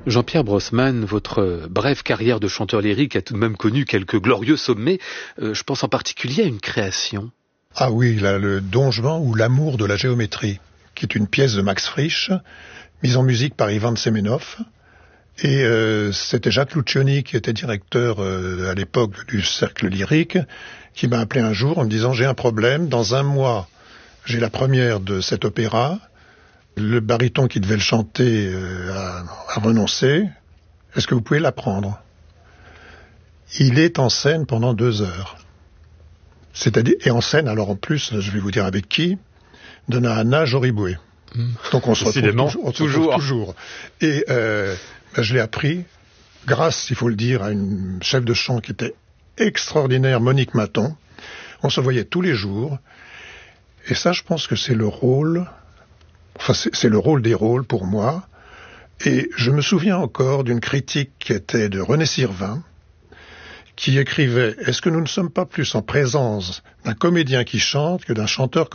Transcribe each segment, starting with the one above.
Jean-Pierre Brossman, votre brève carrière de chanteur lyrique a tout de même connu quelques glorieux sommets. Je pense en particulier à une création. Ah oui, là, le Don Juan ou l'amour de la géométrie, qui est une pièce de Max Frisch, mise en musique par Ivan Semenov. Et c'était Jacques Lucioni, qui était directeur à l'époque du Cercle Lyrique, qui m'a appelé un jour en me disant « J'ai un problème, dans 1 mois, j'ai la première de cet opéra. Le baryton qui devait le chanter a renoncé. Est-ce que vous pouvez l'apprendre ?» Il est en scène pendant 2 heures. C'est-à-dire, et en scène, alors en plus, je vais vous dire avec qui, de Nahana Joriboué. Donc on se retrouve toujours. Et je l'ai appris grâce, il faut le dire, à une chef de chant qui était extraordinaire, Monique Maton. On se voyait tous les jours. Et ça, je pense que c'est le rôle, c'est le rôle des rôles pour moi. Et je me souviens encore d'une critique qui était de René Sirvin, qui écrivait « Est-ce que nous ne sommes pas plus en présence d'un comédien qui chante que d'un chanteur-comédien ?»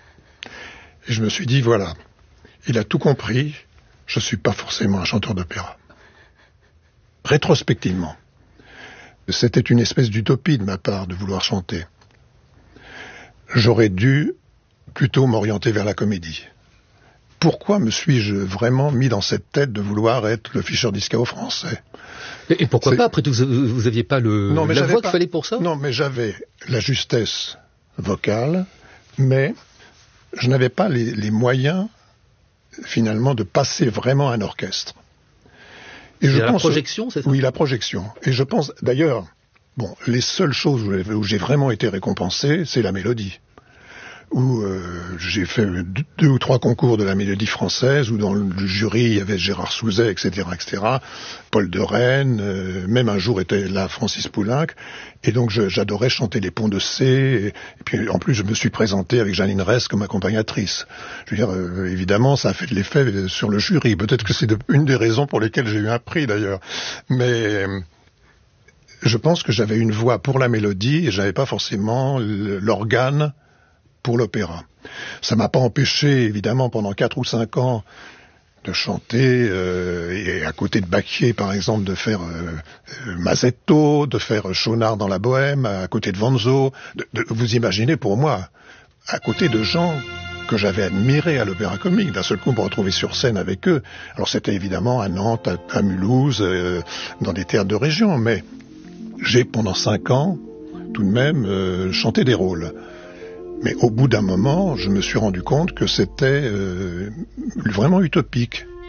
Et je me suis dit, voilà, il a tout compris, je ne suis pas forcément un chanteur d'opéra. Rétrospectivement, c'était une espèce d'utopie de ma part de vouloir chanter. J'aurais dû plutôt m'orienter vers la comédie. Pourquoi me suis-je vraiment mis dans cette tête de vouloir être le Fischer-Dieskau français ? Et pourquoi pas ? Après tout, vous n'aviez pas la voix qu'il fallait pour ça ? Non, mais j'avais la justesse vocale, mais je n'avais pas les moyens, finalement, de passer vraiment un orchestre. Et la projection, c'est ça ? Oui, la projection. Et je pense, d'ailleurs, les seules choses où j'ai vraiment été récompensé, c'est la mélodie. Où j'ai fait 2 ou 3 concours de la Mélodie française, où dans le jury il y avait Gérard Souzet, etc., Paul de Rennes, même un jour était là Francis Poulenc, et donc j'adorais chanter les Ponts de C, et puis en plus je me suis présenté avec Janine Ress comme accompagnatrice. Je veux dire, évidemment ça a fait de l'effet sur le jury, peut-être que c'est une des raisons pour lesquelles j'ai eu un prix d'ailleurs, mais je pense que j'avais une voix pour la mélodie, et j'avais pas forcément l'organe pour l'opéra. Ça m'a pas empêché, évidemment, pendant 4 ou 5 ans, de chanter, et à côté de Bacchier, par exemple, de faire Mazetto, de faire Schaunard dans la Bohème, à côté de Vanzo. Vous imaginez, pour moi, à côté de gens que j'avais admirés à l'Opéra Comique, d'un seul coup, me retrouver sur scène avec eux. Alors, c'était évidemment à Nantes, à Mulhouse, dans des théâtres de région, mais j'ai, pendant 5 ans, tout de même, chanté des rôles. Mais au bout d'un moment, je me suis rendu compte que c'était vraiment utopique.